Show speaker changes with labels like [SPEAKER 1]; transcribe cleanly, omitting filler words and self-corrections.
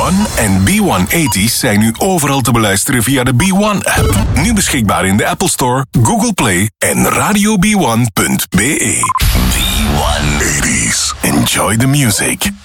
[SPEAKER 1] B1 en B180's zijn nu overal te beluisteren via de B1-app. Nu beschikbaar in de Apple Store, Google Play en radiob1.be. B180's. Enjoy the music.